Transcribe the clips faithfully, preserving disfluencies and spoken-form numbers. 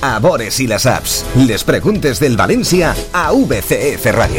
a Bores i les Apps. Les preguntes del València a V C F Radio.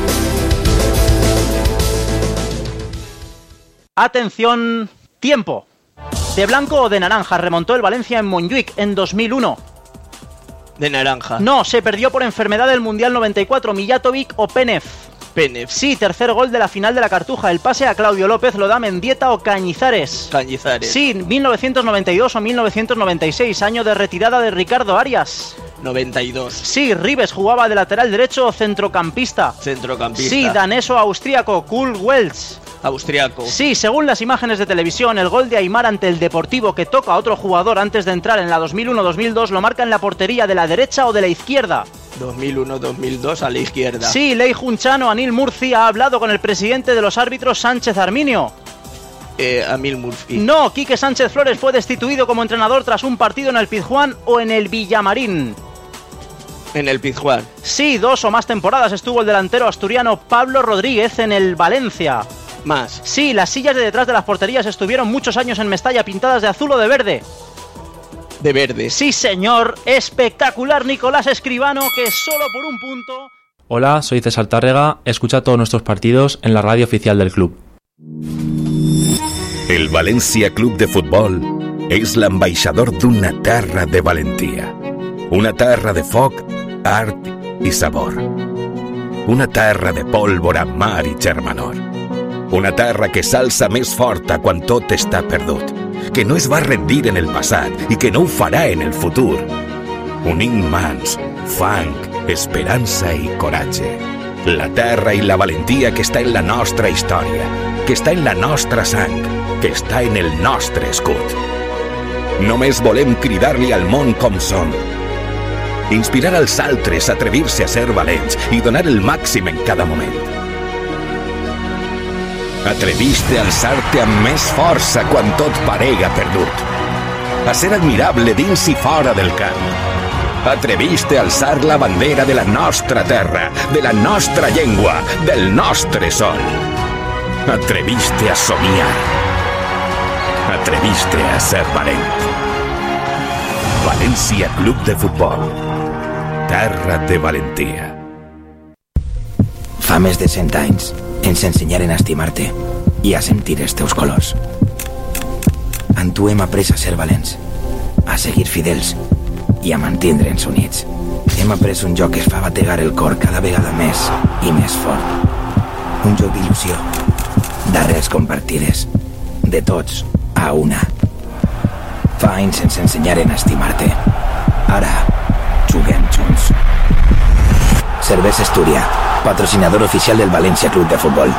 Atención, tiempo. ¿De blanco o de naranja remontó el Valencia en Montjuïc en dos mil uno? De naranja. No, se perdió por enfermedad del Mundial noventa y cuatro. Mijatovic o Penev. Penev. Sí, tercer gol de la final de la Cartuja. El pase a Claudio López lo da Mendieta o Cañizares. Cañizares. Sí, mil novecientos noventa y dos o mil novecientos noventa y seis, año de retirada de Ricardo Arias. noventa y dos. Sí, Rives jugaba de lateral derecho o centrocampista. Centrocampista. Sí, danés o austríaco, Kurt Welch. Austriaco. Sí, según las imágenes de televisión, el gol de Aimar ante el Deportivo, que toca a otro jugador antes de entrar en la dos mil uno dos mil dos, lo marca en la portería de la derecha o de la izquierda. dos mil uno dos mil dos a la izquierda. Sí, Ley Junchano, Anil Murci ha hablado con el presidente de los árbitros, Sánchez Arminio. Eh, Anil Murci. No, Quique Sánchez Flores fue destituido como entrenador tras un partido en el Pizjuán o en el Villamarín. En el Pizjuán. Sí, dos o más temporadas estuvo el delantero asturiano Pablo Rodríguez en el Valencia. Más. Sí, las sillas de detrás de las porterías estuvieron muchos años en Mestalla pintadas de azul o de verde. De verde. Sí, señor. Espectacular, Nicolás Escribano, que solo por un punto... Hola, soy César Tárrega. Escucha todos nuestros partidos en la radio oficial del club. El València Club de Futbol és l'ambaixador d'una terra de valentia. Una terra de foc, art i sabor. Una terra de pólvora, mar i germanor. Una terra que s'alça més forta quan tot està perdut, que no es va rendir en el passat i que no ho farà en el futur. Unint mans, fang, esperança i coratge. La terra i la valentia que està en la nostra història, que està en la nostra sang, que està en el nostre escut. Només volem cridar-li al món com som. Inspirar als altres a atrevir-se a ser valents i donar el màxim en cada moment. Atreviste a alçar-te amb més força quan tot parega perdut. A ser admirable dins i fora del camp. Atreviste a alçar la bandera de la nostra terra, de la nostra llengua, del nostre sol. Atreviste a somiar. Atreviste a ser valent. València Club de Futbol. Terra de valentia. Fa més de cent anys ens ensenyaren a estimar-te i a sentir els teus colors. En tu hem après a ser valents, a seguir fidels i a mantindre'ns units. Hem après un joc que es fa bategar el cor cada vegada més i més fort. Un joc d'il·lusió, d'arrels compartides, de tots a una. Fa anys ens ensenyaren a estimar-te. Ara juguem junts. Cervesa Astúria, patrocinador oficial del València Club de Futbol.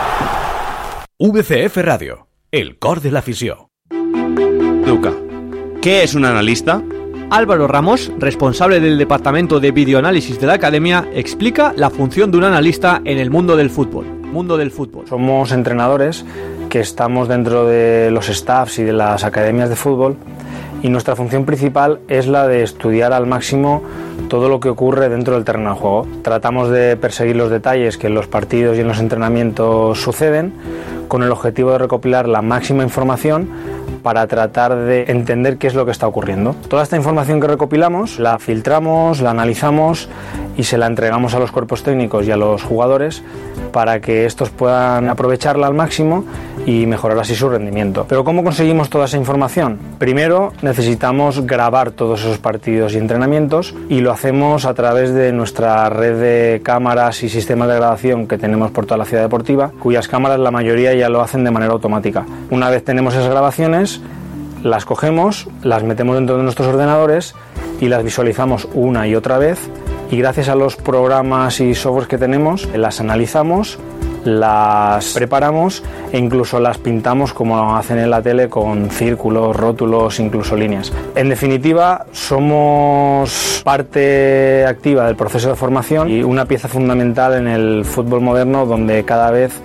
V C F Radio, el cor de l'afició. Luca, ¿qué es un analista? Álvaro Ramos, responsable del departamento de videoanálisis de la academia, explica la función de un analista en el mundo del fútbol. Mundo del fútbol. Somos entrenadores que estamos dentro de los staffs y de las academias de fútbol y nuestra función principal es la de estudiar al máximo todo lo que ocurre dentro del terreno de juego. Tratamos de perseguir los detalles que en los partidos y en los entrenamientos suceden con el objetivo de recopilar la máxima información para tratar de entender qué es lo que está ocurriendo. Toda esta información que recopilamos la filtramos, la analizamos y se la entregamos a los cuerpos técnicos y a los jugadores para que estos puedan aprovecharla al máximo y mejorar así su rendimiento. Pero ¿cómo conseguimos toda esa información? Primero necesitamos grabar todos esos partidos y entrenamientos y lo hacemos a través de nuestra red de cámaras y sistemas de grabación que tenemos por toda la ciudad deportiva, cuyas cámaras la mayoría ya lo hacen de manera automática. Una vez tenemos esas grabaciones, las cogemos, las metemos dentro de nuestros ordenadores y las visualizamos una y otra vez y gracias a los programas y softwares que tenemos las analizamos, las preparamos e incluso las pintamos como hacen en la tele con círculos, rótulos, incluso líneas. En definitiva, somos parte activa del proceso de formación y una pieza fundamental en el fútbol moderno donde cada vez